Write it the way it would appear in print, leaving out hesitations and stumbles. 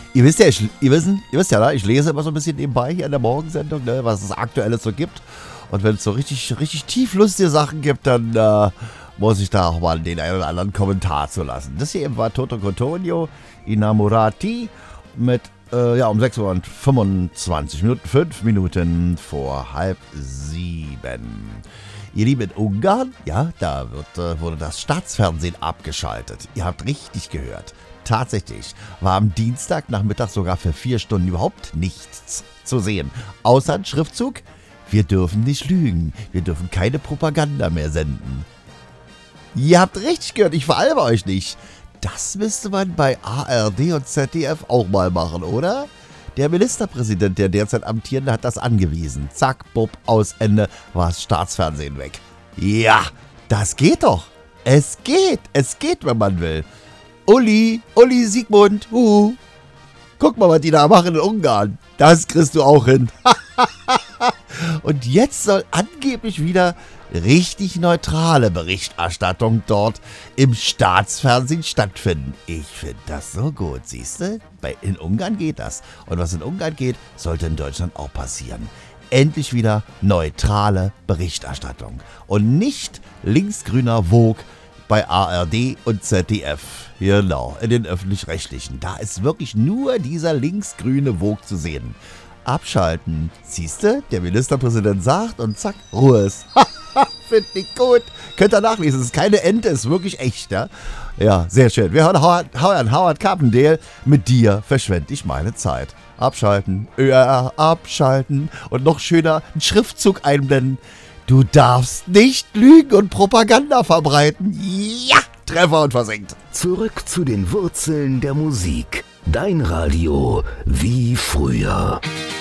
Ihr wisst ja, ich lese immer so ein bisschen nebenbei hier in der Morgensendung, ne, was es Aktuelles so gibt. Und wenn es so richtig tieflustige Sachen gibt, dann muss ich da auch mal den einen oder anderen Kommentar zu lassen. Das hier eben war Toto Cotugno, Innamorati mit um 6:25 Minuten, 5 Minuten vor 6:30. Ihr Lieben, in Ungarn, ja, da wurde das Staatsfernsehen abgeschaltet. Ihr habt richtig gehört. Tatsächlich war am Dienstagnachmittag sogar für 4 Stunden überhaupt nichts zu sehen. Außer ein Schriftzug: Wir dürfen nicht lügen. Wir dürfen keine Propaganda mehr senden. Ihr habt richtig gehört, ich veralbe euch nicht. Das müsste man bei ARD und ZDF auch mal machen, oder? Der Ministerpräsident, der derzeit amtierende, hat das angewiesen. Zack, bupp, aus Ende, war das Staatsfernsehen weg. Ja, das geht doch. Es geht, wenn man will. Uli Sigmund, guck mal, was die da machen in Ungarn. Das kriegst du auch hin. Und jetzt soll angeblich wieder richtig neutrale Berichterstattung dort im Staatsfernsehen stattfinden. Ich finde das so gut, siehst du? In Ungarn geht das. Und was in Ungarn geht, sollte in Deutschland auch passieren. Endlich wieder neutrale Berichterstattung. Und nicht linksgrüner Vogue bei ARD und ZDF. Genau, in den Öffentlich-Rechtlichen. Da ist wirklich nur dieser linksgrüne Vogue zu sehen. Abschalten. Siehste, der Ministerpräsident sagt und zack, Ruhe ist. Finde ich gut. Könnt ihr nachlesen, es ist keine Ente, es ist wirklich echt, ja? Ja, sehr schön. Wir hören Howard Carpendale. Mit dir verschwende ich meine Zeit. Abschalten, abschalten und noch schöner einen Schriftzug einblenden. Du darfst nicht lügen und Propaganda verbreiten. Ja, Treffer und versenkt. Zurück zu den Wurzeln der Musik. Dein Radio wie früher.